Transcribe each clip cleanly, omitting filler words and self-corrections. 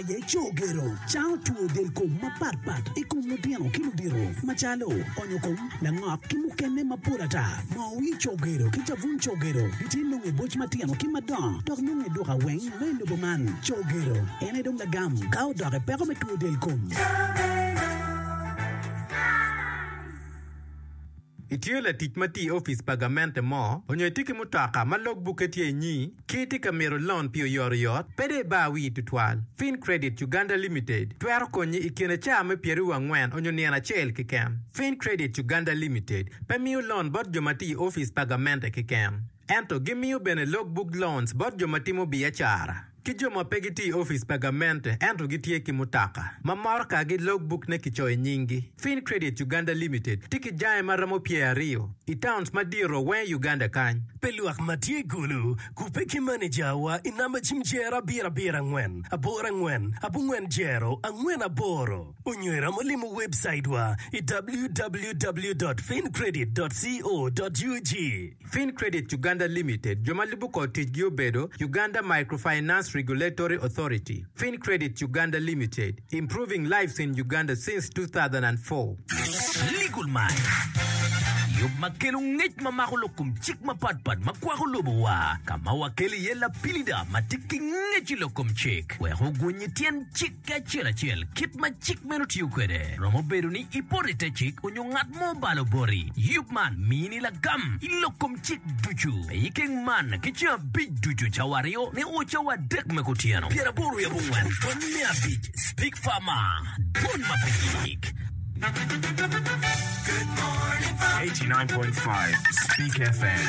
ye chogero chao tuo del kom mapat e kom modiano kiludiro machalo onyo kom na ngak kimukene mapurata ma wi chogero kichavun chogero kitino e boch matiano kimadon dok nunge doka weng lendo boman chogero ene dong gam kao dore pero me tuo del kom. Itiola titmati office pagamente mo, onyo tiki mutaka ma logbook etie nyi, kiti kamero loan pio yoriot, pede bawi tutwal. Fin Credit Uganda Limited, tuero konyi ikine chame pieru wangwen onyo niana chel kikem. Fin Credit Uganda Limited, pemiu loan bot jomati office pagamente kikem. Ento gimiu bene logbook loans bot jomati mo biachara. Kijoma pegiti office pagamente ento gitie kimutaka. Mamorka gi logbook ne kichoe nyingi. Fin Credit Uganda Limited tiki jae maramo pia rio. Itowns madiro wen Uganda kany. Peluak matie gulu kupeki manager wa inamba chimjera bira ngwen. Abora ngwen, abu ngwen jero, angwen aboro. Unywera molimu website wa www.fincredit.co.ug. Fin Credit Uganda Limited, Jomalibuko Tijgio Bedo, Uganda Microfinance Regulatory Authority. Fin Credit Uganda Limited, improving lives in Uganda since 2004. Legal Mind. Yub makelung ngit mamakulokum chik mapatpad makwakulobuwa. Kama wakeli yela pilida matiki ngitilokum chik. We hugunyi tien chik kachira chil. Kit ma chik menuti yukwede. Romo beruni iporite chik unyungat mo balobori. Yub man mini la gam. Ilokum chik duchu. Iking man kicha big duchu chawario. Ne uchawa dek mekutiano. Piera boru ya bungwan. Tonmea big. Speak farmer. Don mapik. Good morning, 89.5 Speak FM.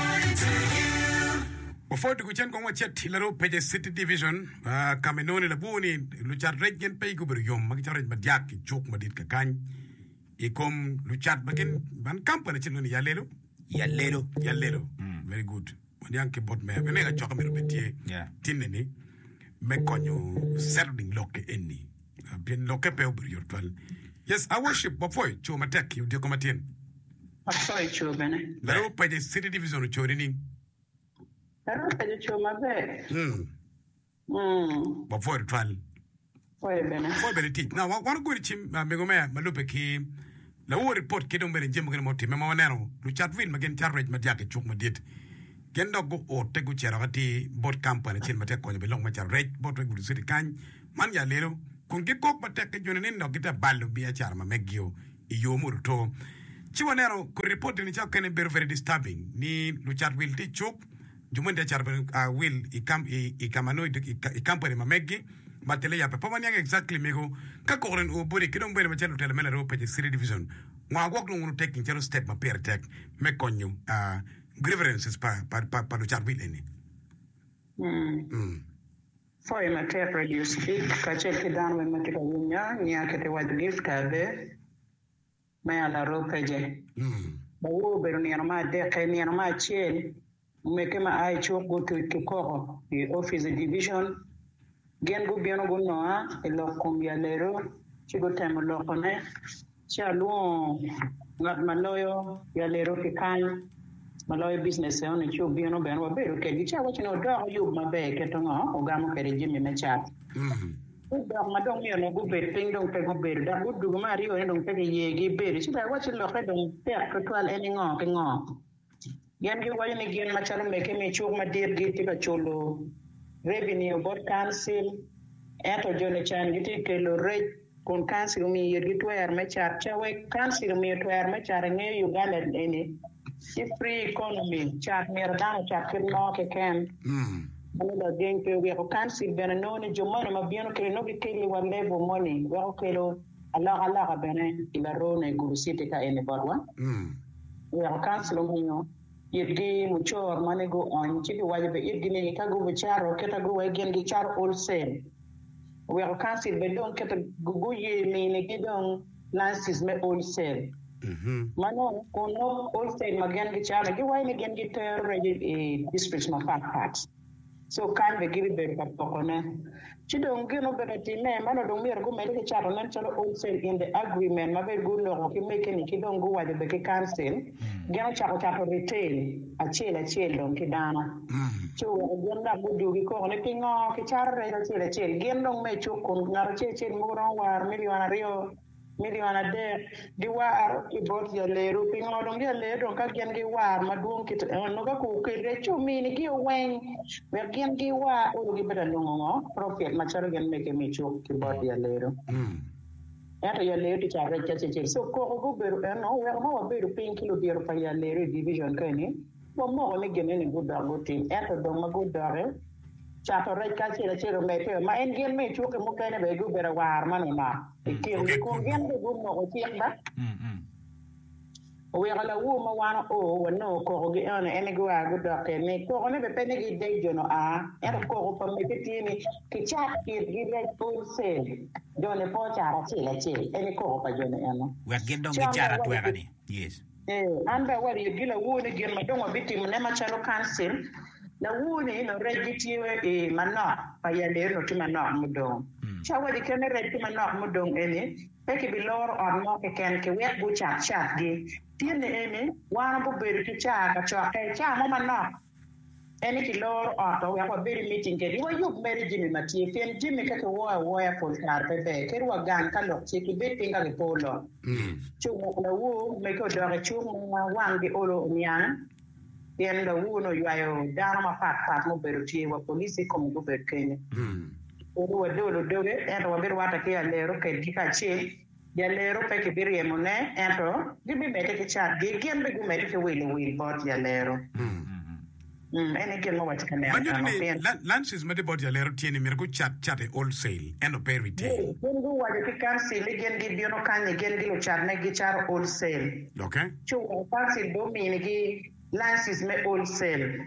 Before to kuchen kongwa chat hilaro peje City Division kamenoni la buni luchar regen pay guberium magichar madiak chok madit kakany ikom luchar bagen ban company chinoni yalelo very good madian ke bot me ga chok me betie tineni me konyo serving loke enni bien loke pe uberior twal. Yes, I worship before choma tek you de komatien. Before chobene. La pa de City Division chorini. La pa de choma be. Before twal. Foi bene. Foi bene ti. Now one go chim megome malupe ki la wo report ke dombe njemo ngene moti mema wanero. Lu chatvin magen charge madiake chuk madit. Gendo go o tego cheragati bot company chin mate ko be long ma charge bot go city kan man ya lelo. Kun ki kok batek jonen no kita balu biya charma megio iyomur to chiwanero ko report ni chakene very disturbing ni luchat will ti chuk jumunde charba will ikamano company ma meggi batele ya papa manyang exactly mego ka koren o bori kidon bere ma chelu tele mena ro pe City Division ngwa gok no ngunu taking chelu step ma per tek me konyu grievances pa luchat will ni Foi ma te produce big kachel ki dan we matika nya kete wad gift kabe ma ala ro peje ba wo beru ni ma de ke ni ma chel me kema ai choko to ko the office division gen go bieno go no e lo kombia lero ci go tem lo kone cha luo ngat maloyo ya lero ki kan Malay business on a show be no ben wa beru ke gicha wa chino do yu ma be ke to ngo o ga mo ke jimi me chat do ma dong mi no go be ping dong pe go be da go du ma ri o dong pe ke ye gi be chi da wa chino ke dong pe ko twal eni ngo ke ngo yan gi wa ni gen ma chalo me ke me chu ma dir gi ti ka cholo revenue board council eto jone chan gi ti ke lo re kon council mi yer gi twer me chat cha we council mi twer me char ne Uganda eni the free economy chat merdan chat kirno ke ken la gen ke we ko council ben no ni jomana ma bieno ke no ke kili wa level money wa ko lo ala bene ila rone guru city ka ene barwa we ko council mo yeddi mu chor mane go on ci bi wajibe yeddi ni ka go charo ke ta go we gen gi char wholesale we ko council be don ke ta go ye mi ne gidon lances me wholesale Mano kono wholesale magen gi chana gi wayne gen gi ter district ma fat. So kan be gibi be ka pokone. Chidong gino be time mano dong mir go mele ke charo nan chalo wholesale in the agreement ma be go lo ki make ni ki dong go wa de be ke cancel. Gino charo retail achel dong ki dana. So gonna go do ki ko ne pingo ki charo achel gino me chukun ngar che mo ron war million ade di war I bot ya leru pingo dong ya leru ka gen gi war madung kit no ka ku ke re chu mi ni gi wen we gen gi war o gi beda no profit ma charo gen me ke mi chu ki bot ya leru ya leru ti charo che so ko go beru no we mo beru pin kilo beru pa ya leru division kani mo ne gen ni good dog team dong ma good dog chato rai ka chira me te ma en gen me chu ke mo kene be go bera war ma no na ke ko gen be go mo ti ba o ya la wo ma wana o no ko ge ana en go a go do ke ne ko ne be pene gi de jono a ko pa me ti ni ki chat ki gi re pul se do ne po chara chila en ko pa jono eno we gen dong gi chara tu ni yes anda wari gila wo ne gen ma dongo bitim ne ma chalo cancel la wuni no regiti manok pa yale no ti manok mudong chawa di kene regiti manok mudong ene peke bi lor on mo ke ken ke wet bu chat gi tiene ene wana bu beru ti cha ka cho ke cha mo manok ene ki lor on to ya ko beri meeting ke di wa yub meri jimi mati fen jimi ka ke wo ya pol kar pe be ke wa gan ka lok ti ki be pinga ke polo chu mo la wo me ko do ke chu mo wangi olo nyang yen da wuno yayo dama pat mo beru ti wa police ko mo beru kene o wa dolo en wa beru wata ke alero ke dika che ya lero pe ke biri mo ne ento gibi mete ke chat ge gen be gu mete ke wili bot ya lero ene gen mo wata kane lances mete bot ya lero tiene mir go chat e wholesale eno pe retail gen go wa ke cancel gen gi biono kan gen gi lo chat ne gi char wholesale okay chu wa cancel do mi ne gi lances me wholesale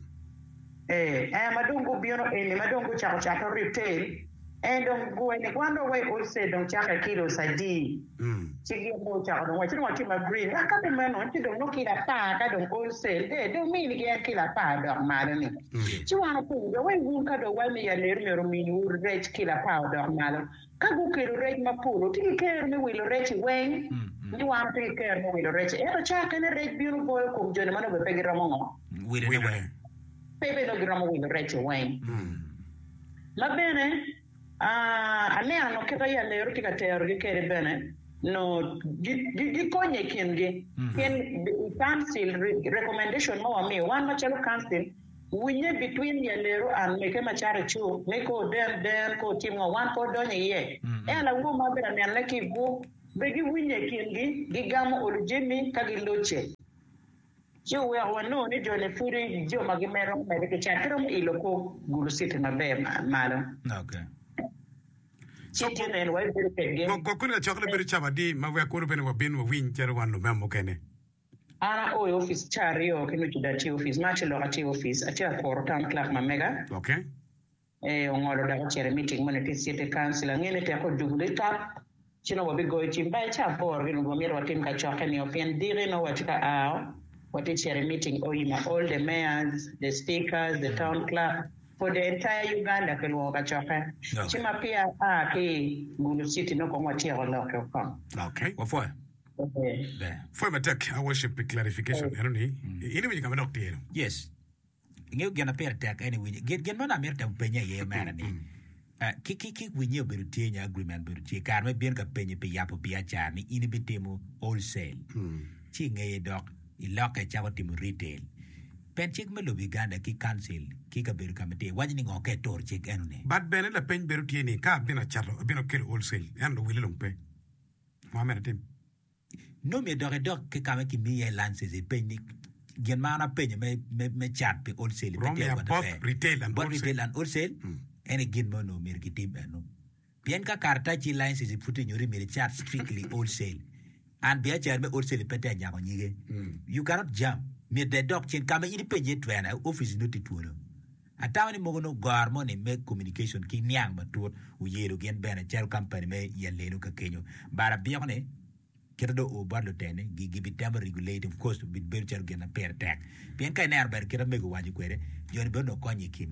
madungu biono madungu chako retail don go ne quando vai wholesale don chaka kilo sadi chigi mo chako don wachino watima green aka be meno ti don no kila pa ka don wholesale do mi ni ge kila pa do malani chi wana ku do wai gun ka do wai mi ya ler mi ro mi ur rech kila pa do malo ka gu kilo rech mapulo ti ke mi wilo rech wen ni wan te ke mo wilo reche cha ke ne rech biu boy ko jone mano be pegi ramo wilo ne pepe no gramo wilo reche wen la bene ane ano ke ya le ruti ka tero ke kere bene no di konye kingi ken cancel recommendation mo me wan ma chalo cancel winye between ya lero and me ke ma chare chu me ko den ko timwa wan ko donye ye la wo ma bere ne la ki bu begi winye kingi gigamo olujemi kagiloche jo we wano ni jone furi jo magimero medike chatrum iloko gulusite mabe malo okay so tienen wai bere go kuna chakle bere chabadi ma we ko bene wa bin wa win cher wan lo memo kene ana o office chario kinu chudati office machelo ati office ati akoro tam clark mamega okay ongolo da chere meeting monete siete council ngene te ko dugulita chino wabi go chimba cha por gino gomiro watim ka choke ni opien dire no watika what is your meeting all the mayors, the speakers, the town clerk for the entire Uganda can walk at choke chima pia ke Gulu City no kwa tia wala kwa okay wafua for my tech I worship clarification eroni ini mwenye kama doctor yes ngeu gana per tech anyway gen mana merta penya ye mana ni ki winye berutienya agreement berutie karme bien ka penye pe yapo bia chani ini bitemo wholesale chi ngeye dok iloke chawo timo retail pen chik me lobi Uganda ki cancel ki ka beru kamete wajini ngoke tor chik enune but bene la pen berutieni ka bina charlo bina kel wholesale endo wile lompe Mohamed Tim no me dok ke kame ki mi ye lances e penye gen mana penye me chat pe wholesale both retail and wholesale ene gin mono merki tim eno bien ka karta chi lines is putting your mere chat strictly wholesale and be a chairman wholesale pete nyango nyige you cannot jump me the doc chin kama ini penye twana office no tituno atawani mogono garmo ne make communication ki nyang matut uyero gen bena chel company me yelelo ka kenyo bara bione kirdo o barlo tene gi bitam regulate of course bit berchel gen a per tag bien ka ner ber kira mego waji kwere jon beno konyi kingi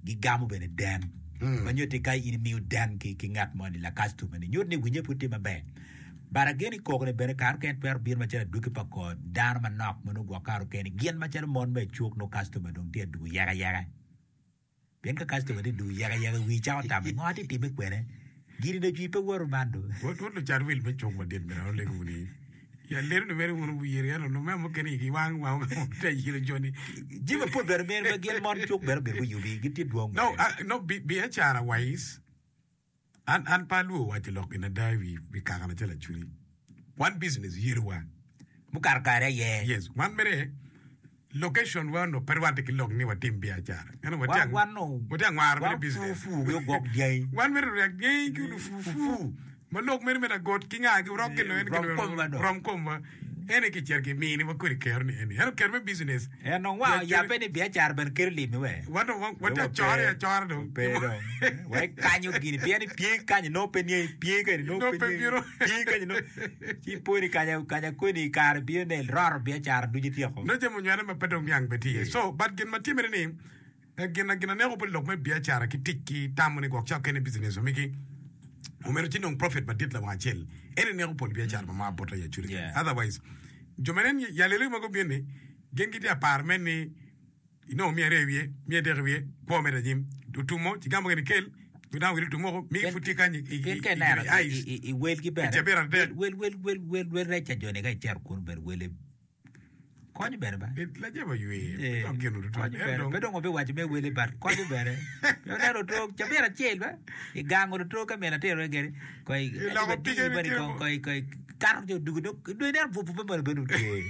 gigamo bene dan manyote kai in miu dan ki ngat money la customer ni nyot ni winye puti mabe bara geni ko ne bene kar ken per bir ma chere duki pa ko dar ma nok manu gwa kar ken gien ma chere mon be chuk no customer dong tie du yaga bien ka customer du yaga wi chao tam ngoti ti me kwene giri de ji pe wor mando what lo jar wil be chok ma den bera le ko ni ya leer no mere wono yeri ya no me mo keni ki wang te yile joni jiba po ber be gien mon chuk ber be ko yubi giti duong no be a chara wise and palu wa ti lok in a dive we ka na tela churi one business yirwa mukar kare ye yes one mere location wa no perwate ki lok ni wa tim be a chara ana wa tang wa tang war business fu yo gok jay one mere rek gay ku fu ma lok mere mera got ki nga ki rock no en ki rom kom ene ki cherki mi ni ma kuri ker ni ene ker me business no wa ya pe ni be char ben ker li mi we what chore do pero we kanyo gini pe ni pie kanyo no pe ni pie ke no pe pie ke no ti po ni kanyo ko ni kar bi ne rar be char du jiti ko no je mo nyane ma pedong yang beti so but gen ma timere ni gen ne ko pe lok me be char ki tikki tamni ko cha ken business o mi ki umero tinong profit but dit la wachel ene ne ko pol bi char ma bota ya churi otherwise jomenen ya lele ma ko biene gengi dia par men ni mi rewie mi derwie po me rajim tu mo ti gambo ni kel tu na wil tu mo mi futi kan i wel ki ber wel re cha jone ga char kun ber wel ko ni ber ba la jeba yue to genu to pero ngo be wa me wel bar ko ni ber yo na ro to cha ber chel ba i gango to ka me na te ro gere ko i ko kar jo du do der fu ber benu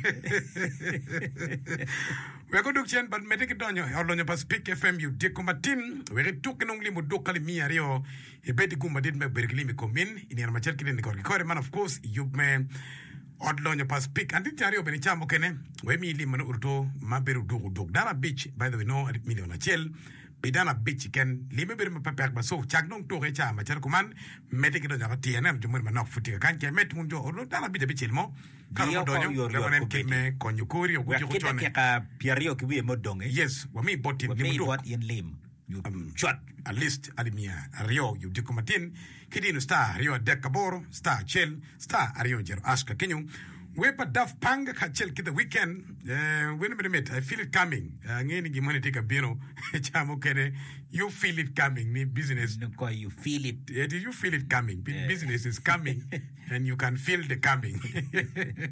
we ko duk chen but mete ki donyo orlonyo pas Speak FM you de combatin we re tuk nong limo dokali mi ario e beti combatin me bergli mi komin ini ma cher kiden ko man of course you me odlonyo pas Speak andi tario beni chamo kene we mi limo no urto ma beru dog dara beach by the way no million a chel bidana beach ken lime beru ma papak ba so chak nong to re chama cher kuman mete ki donyo ti enem jumur ma nok futi kan ke met mun jo dara beach mo karo donyo le manen ki me konyu kori o gujo chone ka pierio ki bi mo donge yes wa mi botin mi bot in lim you shot a list alimia rio you dikumatin kidino star rio dekaboro star chel star rio jero aska kenyu wepa daf panga ka chel ki the weekend when a minute I feel it coming ngeni gi money take a bino chamo kene you feel it coming ni business no ko you feel it you feel it coming business is coming and you can feel the coming